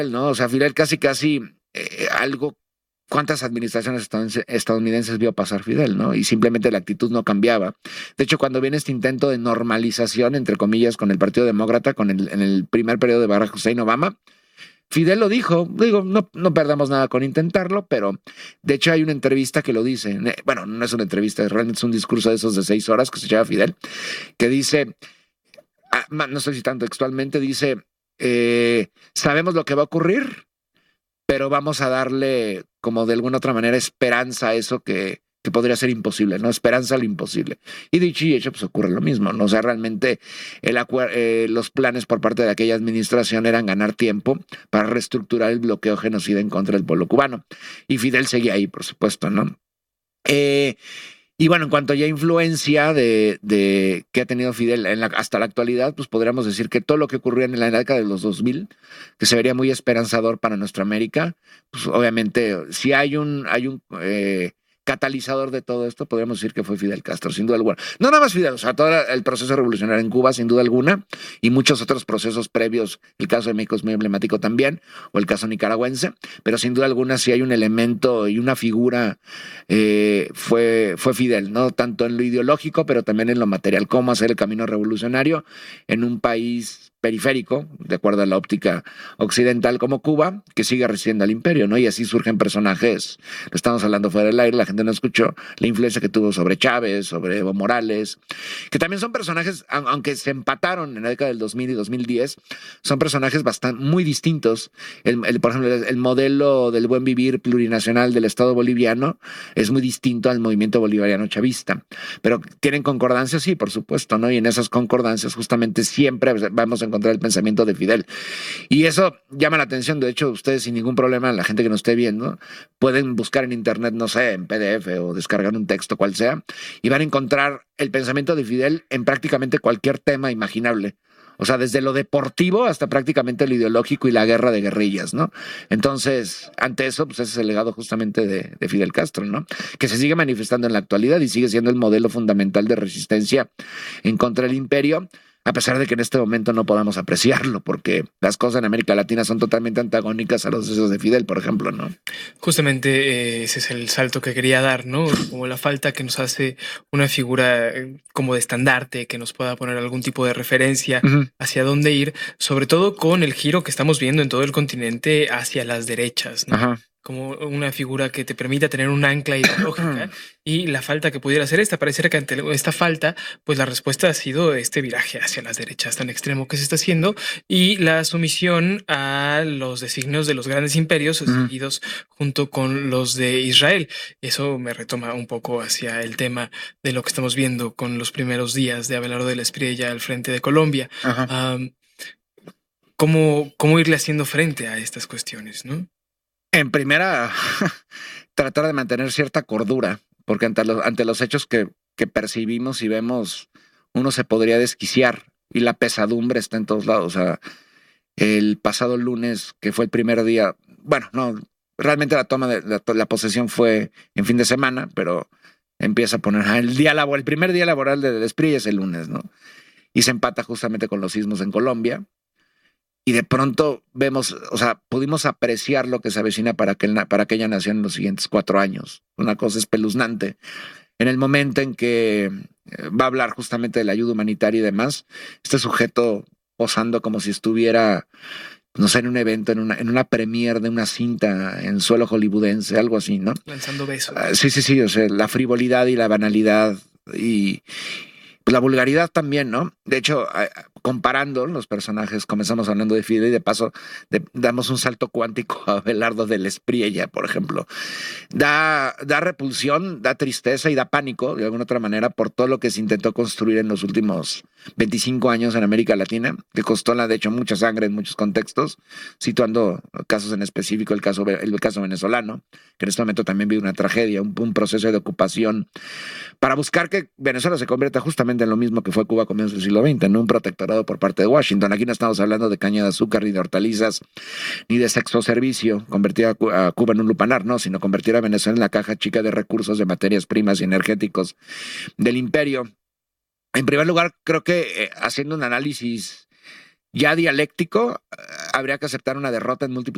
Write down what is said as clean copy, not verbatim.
¿no? O sea, Fidel casi algo. ¿Cuántas administraciones estadounidenses vio pasar Fidel, no? Y simplemente la actitud no cambiaba. De hecho, cuando viene este intento de normalización, entre comillas, con el Partido Demócrata, en el primer periodo de Barack Hussein Obama, Fidel lo dijo, digo, no perdamos nada con intentarlo, pero de hecho hay una entrevista que lo dice. Bueno, no es una entrevista, realmente es un discurso de esos de 6 horas que se llama Fidel, que dice, no estoy citando textualmente, dice, sabemos lo que va a ocurrir, pero vamos a darle como de alguna otra manera esperanza a eso que podría ser imposible, ¿no? Esperanza a lo imposible. Y dicho y hecho, pues ocurre lo mismo, ¿no? O sea, realmente los planes por parte de aquella administración eran ganar tiempo para reestructurar el bloqueo genocida en contra del pueblo cubano. Y Fidel seguía ahí, por supuesto, ¿no? Y bueno, en cuanto ya influencia de que ha tenido Fidel hasta la actualidad, pues podríamos decir que todo lo que ocurría en la década de los 2000, que se vería muy esperanzador para nuestra América, pues obviamente si hay un catalizador de todo esto, podríamos decir que fue Fidel Castro, sin duda alguna. No nada más Fidel, o sea, todo el proceso revolucionario en Cuba, sin duda alguna, y muchos otros procesos previos, el caso de México es muy emblemático también, o el caso nicaragüense, pero sin duda alguna sí hay un elemento y una figura, fue Fidel, ¿no? Tanto en lo ideológico, pero también en lo material, cómo hacer el camino revolucionario en un país periférico, de acuerdo a la óptica occidental como Cuba, que sigue resistiendo al imperio, ¿no? Y así surgen personajes, lo estamos hablando fuera del aire, la gente no escuchó, la influencia que tuvo sobre Chávez, sobre Evo Morales, que también son personajes, aunque se empataron en la década del 2000 y 2010, son personajes muy distintos. Por ejemplo, el modelo del buen vivir plurinacional del Estado boliviano es muy distinto al movimiento bolivariano chavista, pero tienen concordancias, sí, por supuesto, ¿no? Y en esas concordancias justamente siempre vamos a encontrar el pensamiento de Fidel. Y eso llama la atención. De hecho, ustedes sin ningún problema, la gente que nos esté viendo, pueden buscar en internet, no sé, en PDF o descargar un texto, cual sea, y van a encontrar el pensamiento de Fidel en prácticamente cualquier tema imaginable. O sea, desde lo deportivo hasta prácticamente lo ideológico y la guerra de guerrillas, ¿no? Entonces, ante eso, pues ese es el legado justamente de Fidel Castro, ¿no? Que se sigue manifestando en la actualidad y sigue siendo el modelo fundamental de resistencia en contra del imperio, a pesar de que en este momento no podamos apreciarlo, porque las cosas en América Latina son totalmente antagónicas a los deseos de Fidel, por ejemplo, ¿no? Justamente ese es el salto que quería dar, ¿no? Como la falta que nos hace una figura como de estandarte, que nos pueda poner algún tipo de referencia hacia dónde ir, sobre todo con el giro que estamos viendo en todo el continente hacia las derechas, ¿no? Ajá. Como una figura que te permita tener un ancla ideológica y la falta que pudiera hacer esta. Pareciera que ante esta falta, pues la respuesta ha sido este viraje hacia las derechas tan extremo que se está haciendo y la sumisión a los designios de los grandes imperios seguidos junto con los de Israel. Eso me retoma un poco hacia el tema de lo que estamos viendo con los primeros días de Abelardo de la Espriella al frente de Colombia. ¿Cómo irle haciendo frente a estas cuestiones, no? En primera, tratar de mantener cierta cordura, porque ante los hechos que percibimos y vemos, uno se podría desquiciar y la pesadumbre está en todos lados. O sea, el pasado lunes, que fue el primer día, bueno, no, realmente la toma de la posesión fue en fin de semana, pero empieza a poner el primer día laboral de Despri es el lunes, ¿no? Y se empata justamente con los sismos en Colombia. Y de pronto vemos, o sea, pudimos apreciar lo que se avecina para aquella nación en los siguientes 4 años. Una cosa espeluznante. En el momento en que va a hablar justamente de la ayuda humanitaria y demás, este sujeto posando como si estuviera, no sé, en un evento, en una premiere de una cinta en suelo hollywoodense, algo así, ¿no? Lanzando besos. Sí, o sea, la frivolidad y la banalidad y pues la vulgaridad también, ¿no? De hecho, comparando los personajes, comenzamos hablando de Fidel y de paso damos un salto cuántico a Abelardo de la Espriella, por ejemplo. Da repulsión, da tristeza y da pánico, de alguna otra manera, por todo lo que se intentó construir en los últimos 25 años en América Latina, que costó, de hecho, mucha sangre en muchos contextos, situando casos en específico, el caso venezolano, que en este momento también vive una tragedia, un proceso de ocupación, para buscar que Venezuela se convierta justamente en lo mismo que fue Cuba a comienzos del siglo XX, en un protectorado por parte de Washington. Aquí no estamos hablando de caña de azúcar, ni de hortalizas, ni de sexo servicio, convertir a Cuba en un lupanar, no, sino convertir a Venezuela en la caja chica de recursos, de materias primas y energéticos del imperio. En primer lugar, creo que haciendo un análisis ya dialéctico, habría que aceptar una derrota en múltiples